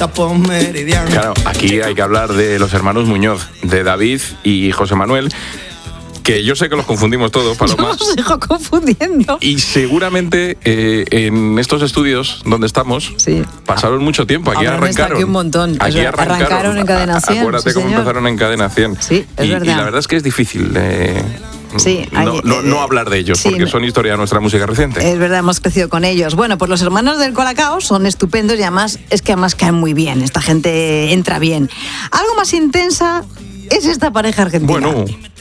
por Meridiano. Claro, aquí hay que hablar de los hermanos Muñoz, de David y José Manuel, que yo sé que los confundimos todos, Paloma. Yo os dejo confundiendo. Y seguramente en estos estudios donde estamos, sí, pasaron mucho tiempo. Aquí arrancaron. Aquí un montón. Aquí arrancaron en Cadena 100. Acuérdate sí, cómo señor. empezaron en Cadena 100. Sí, es verdad. Y la verdad es que es difícil sí, no hablar de ellos, sí, porque son historia de nuestra música reciente. Es verdad, hemos crecido con ellos. Bueno, pues los hermanos del Colacao son estupendos y además caen muy bien. Esta gente entra bien. Algo más intensa es esta pareja argentina. Bueno.